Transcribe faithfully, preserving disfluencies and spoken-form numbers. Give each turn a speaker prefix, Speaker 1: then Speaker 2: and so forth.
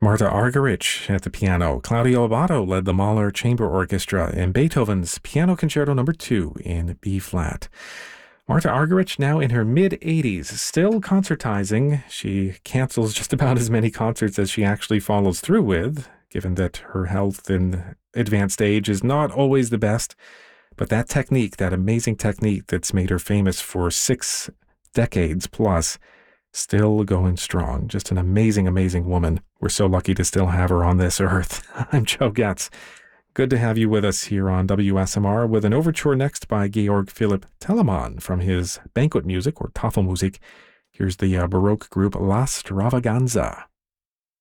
Speaker 1: Marta Argerich at the piano. Claudio Abbado led the Mahler Chamber Orchestra in Beethoven's Piano Concerto Number two in B flat. Marta Argerich, now in her mid-eighties, still concertizing. She cancels just about as many concerts as she actually follows through with, given that her health in advanced age is not always the best. But that technique, that amazing technique that's made her famous for six decades plus, still going strong. Just an amazing, amazing woman. We're so lucky to still have her on this earth. I'm Joe Getz. Good to have you with us here on W S M R with an overture next by Georg Philipp Telemann from his banquet music or Tafelmusik. Here's the uh, Baroque group La Stravaganza.